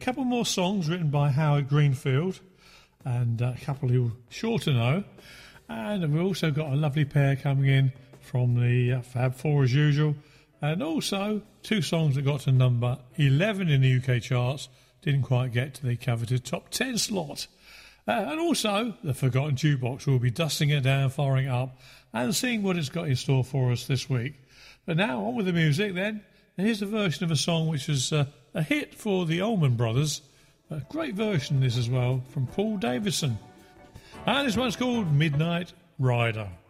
couple more songs written by Howard Greenfield, and a couple who are sure to know. And we've also got a lovely pair coming in from the Fab Four as usual. And also 2 songs that got to number 11 in the UK charts, didn't quite get to the coveted top 10 slot. And also the Forgotten Jukebox will be dusting it down, firing it up, and seeing what it's got in store for us this week. But now on with the music then. And here's a version of a song which was a hit for the Allman Brothers. A great version this as well from Paul Davidson. And this one's called Midnight Rider.